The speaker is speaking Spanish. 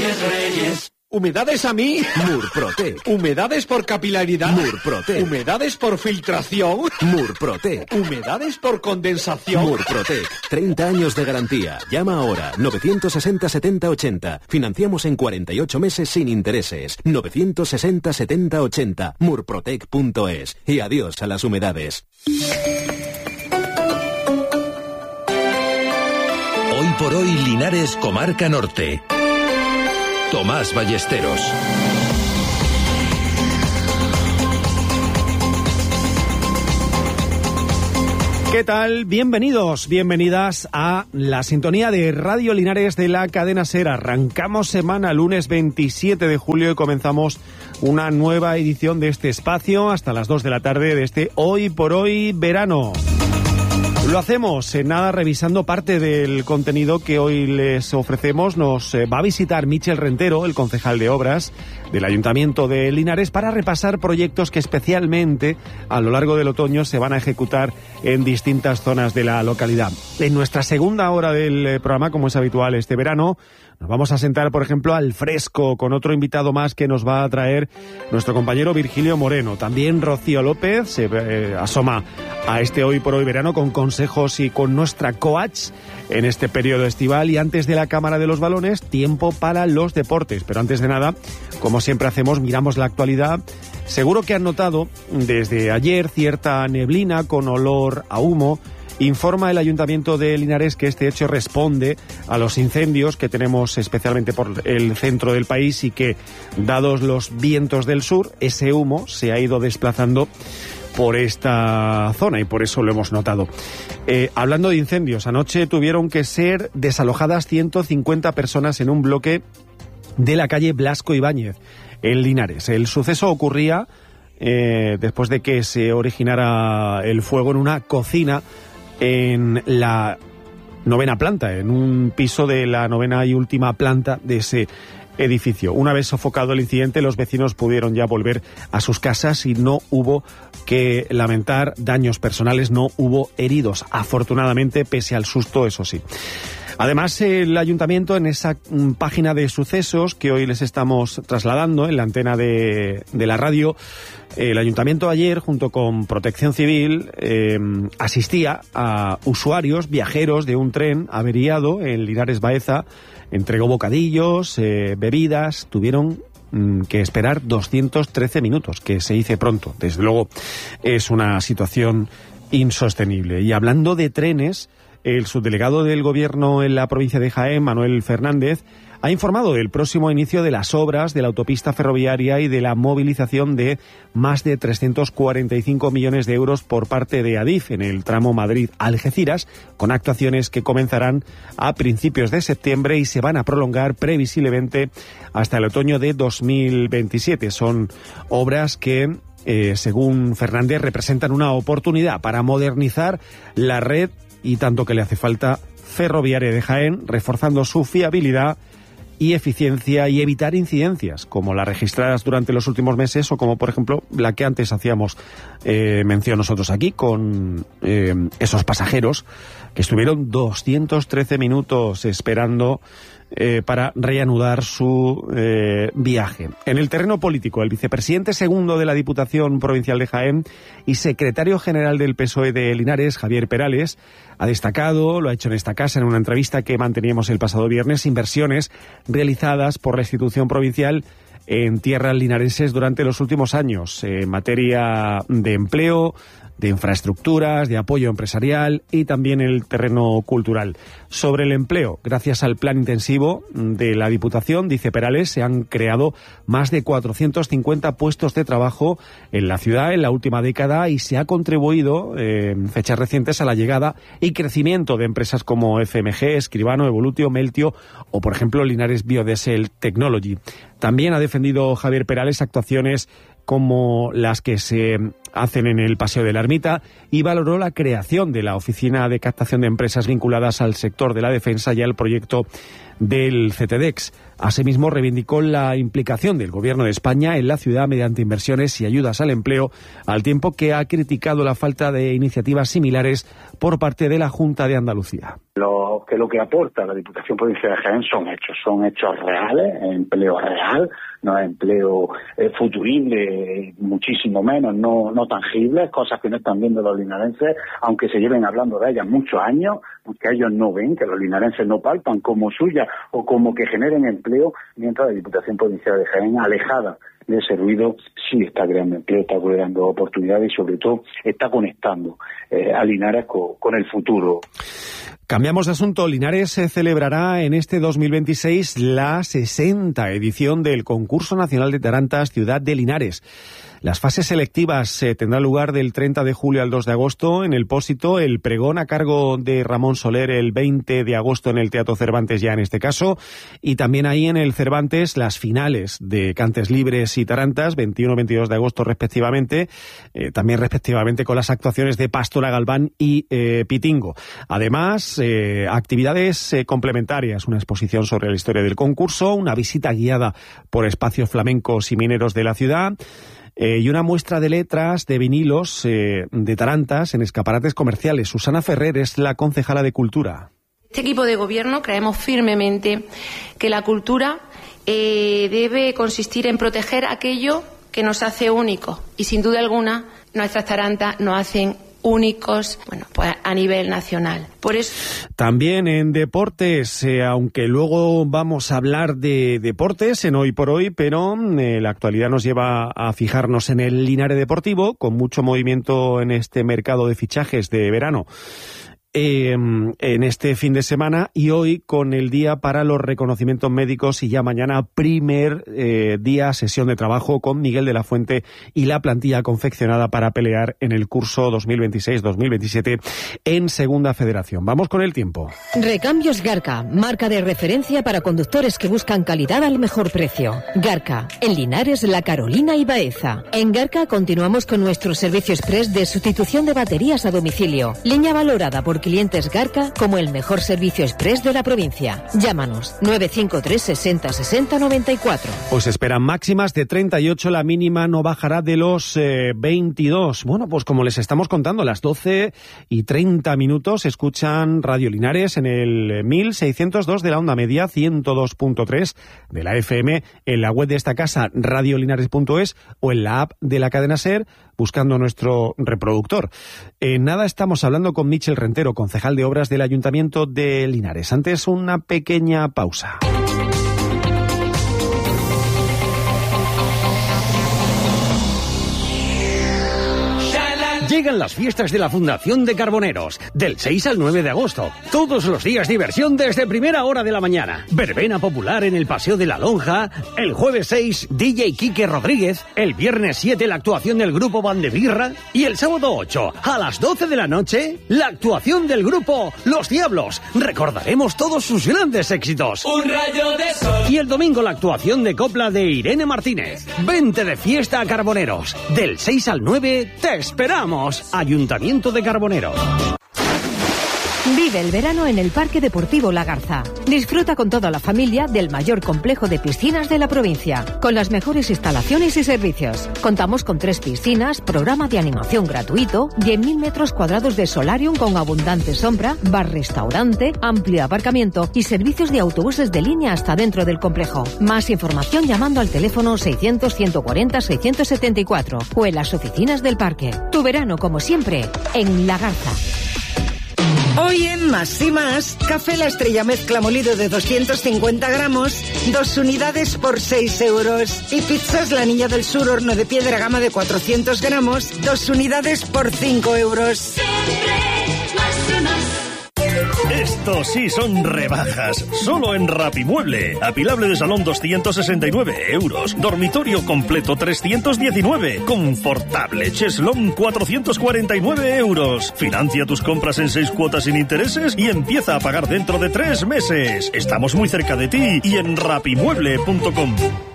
Reyes. ¿Humedades a mí? Murprotec. ¿Humedades por capilaridad? Murprotec. ¿Humedades por filtración? Murprotec. ¿Humedades por condensación? Murprotec. 30 años de garantía. Llama ahora. 960 70 80. Financiamos en 48 meses sin intereses. 960 70 80. Murprotec.es. Y adiós a las humedades. Hoy por hoy, Linares, Comarca Norte. Tomás Ballesteros. ¿Qué tal? Bienvenidos, bienvenidas a la sintonía de Radio Linares de la cadena SER. Arrancamos semana lunes 27 de julio y comenzamos una nueva edición de este espacio hasta las 2 de la tarde de este Hoy por Hoy verano. Lo hacemos en nada revisando parte del contenido que hoy les ofrecemos. Nos va a visitar Michel Rentero, el concejal de Obras del Ayuntamiento de Linares, para repasar proyectos que especialmente a lo largo del otoño se van a ejecutar en distintas zonas de la localidad. En nuestra segunda hora del programa, como es habitual este verano, nos vamos a sentar, por ejemplo, al fresco con otro invitado más que nos va a traer nuestro compañero Virgilio Moreno. También Rocío López se asoma a este Hoy por Hoy verano con consejos y con nuestra coach en este periodo estival. Y antes de la cámara de los balones, tiempo para los deportes. Pero antes de nada, como siempre hacemos, miramos la actualidad. Seguro que han notado desde ayer cierta neblina con olor a humo. Informa el Ayuntamiento de Linares que este hecho responde a los incendios que tenemos especialmente por el centro del país y que, dados los vientos del sur, ese humo se ha ido desplazando por esta zona y por eso lo hemos notado. Hablando de incendios, anoche tuvieron que ser desalojadas 150 personas en un bloque de la calle Blasco Ibáñez, en Linares. El suceso ocurría después de que se originara el fuego en una cocina en la 9ª planta, en un piso de la 9ª y última planta de ese edificio. Una vez sofocado el incidente, los vecinos pudieron ya volver a sus casas y no hubo que lamentar daños personales, no hubo heridos, afortunadamente, pese al susto, eso sí. Además, el Ayuntamiento, en esa página de sucesos que hoy les estamos trasladando en la antena de la radio, el Ayuntamiento ayer, junto con Protección Civil, asistía a usuarios, viajeros de un tren averiado en Linares Baeza. Entregó bocadillos, bebidas, tuvieron que esperar 213 minutos, que se dice pronto. Desde luego es una situación insostenible. Y hablando de trenes, el subdelegado del Gobierno en la provincia de Jaén, Manuel Fernández, ha informado del próximo inicio de las obras de la autopista ferroviaria y de la movilización de más de 345 millones de euros por parte de Adif en el tramo Madrid-Algeciras, con actuaciones que comenzarán a principios de septiembre y se van a prolongar previsiblemente hasta el otoño de 2027. Son obras que, según Fernández, representan una oportunidad para modernizar la red y tanto que le hace falta ferroviaria de Jaén, reforzando su fiabilidad y eficiencia y evitar incidencias como las registradas durante los últimos meses o como, por ejemplo, la que antes hacíamos mención nosotros aquí con esos pasajeros que estuvieron 213 minutos esperando para reanudar su viaje. En el terreno político, el vicepresidente segundo de la Diputación Provincial de Jaén y secretario general del PSOE de Linares, Javier Perales, ha destacado, lo ha hecho en esta casa en una entrevista que manteníamos el pasado viernes, inversiones realizadas por la institución provincial en tierras linarenses durante los últimos años, en materia de empleo, de infraestructuras, de apoyo empresarial y también el terreno cultural. Sobre el empleo, gracias al plan intensivo de la Diputación, dice Perales, se han creado más de 450 puestos de trabajo en la ciudad en la última década y se ha contribuido en fechas recientes a la llegada y crecimiento de empresas como FMG, Escribano, Evolutio, Meltio o, por ejemplo, Linares Biodiesel Technology. También ha defendido Javier Perales actuaciones como las que se hacen en el Paseo de la Ermita y valoró la creación de la Oficina de Captación de Empresas vinculadas al sector de la defensa y al proyecto del CTDEX. Asimismo, reivindicó la implicación del Gobierno de España en la ciudad mediante inversiones y ayudas al empleo, al tiempo que ha criticado la falta de iniciativas similares por parte de la Junta de Andalucía. Lo que aporta la Diputación Provincial de Jaén son hechos reales, empleo real, no es empleo futurible, muchísimo menos, no tangible, cosas que no están viendo los linarenses, aunque se lleven hablando de ellas muchos años, que ellos no ven, que los linarenses no palpan como suya o como que generen empleo, mientras la Diputación Provincial de Jaén, alejada de ese ruido, sí está creando empleo, está creando oportunidades y sobre todo está conectando a Linares con el futuro. Cambiamos de asunto. Linares celebrará en este 2026 la 60ª edición del Concurso Nacional de Tarantas Ciudad de Linares. Las fases selectivas tendrán lugar del 30 de julio al 2 de agosto en el Pósito, el pregón a cargo de Ramón Soler el 20 de agosto en el Teatro Cervantes ya en este caso, y también ahí en el Cervantes las finales de Cantes Libres y Tarantas, 21-22 de agosto respectivamente, también respectivamente con las actuaciones de Pastora Galván y Pitingo. Además, actividades complementarias, una exposición sobre la historia del concurso, una visita guiada por espacios flamencos y mineros de la ciudad, y una muestra de letras, de vinilos, de tarantas en escaparates comerciales. Susana Ferrer es la concejala de Cultura. Este equipo de gobierno creemos firmemente que la cultura debe consistir en proteger aquello que nos hace únicos. Y sin duda alguna, nuestras tarantas nos hacen únicos, pues a nivel nacional. Por eso. También en deportes, aunque luego vamos a hablar de deportes en Hoy por Hoy, pero la actualidad nos lleva a fijarnos en el Linares Deportivo, con mucho movimiento en este mercado de fichajes de verano. En este fin de semana y hoy con el día para los reconocimientos médicos y ya mañana primer día, sesión de trabajo con Miguel de la Fuente y la plantilla confeccionada para pelear en el curso 2026-2027 en Segunda Federación. Vamos con el tiempo. Recambios Garca, marca de referencia para conductores que buscan calidad al mejor precio. Garca, en Linares, La Carolina y Baeza. En Garca continuamos con nuestro servicio express de sustitución de baterías a domicilio. Línea valorada por clientes Garca como el mejor servicio express de la provincia. Llámanos 953 60 60 94. Pues esperan máximas de 38, la mínima no bajará de los 22. Bueno, pues como les estamos contando, a las 12:30 escuchan Radio Linares en el 1602 de la onda media, 102.3 de la FM, en la web de esta casa radiolinares.es o en la app de la cadena SER, buscando nuestro reproductor. En nada estamos hablando con Michel Rentero, concejal de Obras del Ayuntamiento de Linares. Antes, una pequeña pausa. Llegan las fiestas de la Fundación de Carboneros, del 6 al 9 de agosto. Todos los días diversión desde primera hora de la mañana. Verbena popular en el Paseo de la Lonja. El jueves 6, DJ Quique Rodríguez. El viernes 7, la actuación del grupo Bandebirra. Y el sábado 8, a las 12 de la noche, la actuación del grupo Los Diablos. Recordaremos todos sus grandes éxitos. Un rayo de sol. Y el domingo, la actuación de copla de Irene Martínez. Vente de fiesta a Carboneros. Del 6 al 9, te esperamos. Ayuntamiento de Carboneros. Vive el verano en el Parque Deportivo La Garza. Disfruta con toda la familia del mayor complejo de piscinas de la provincia, con las mejores instalaciones y servicios. Contamos con 3 piscinas, programa de animación gratuito, 10.000 metros cuadrados de solarium con abundante sombra, bar-restaurante, amplio aparcamiento y servicios de autobuses de línea hasta dentro del complejo. Más información llamando al teléfono 600-140-674 o en las oficinas del parque. Tu verano, como siempre, en La Garza. Hoy en Más y Más, café La Estrella mezcla molido de 250 gramos, 2 unidades por 6 euros. Y pizzas La Niña del Sur, horno de piedra gama de 400 gramos, 2 unidades por 5 euros. Siempre más y más. Estos sí son rebajas. Solo en Rapimueble. Apilable de salón 269 euros. Dormitorio completo 319. Confortable cheslón 449 euros. Financia tus compras en 6 cuotas sin intereses y empieza a pagar dentro de 3 meses. Estamos muy cerca de ti y en rapimueble.com.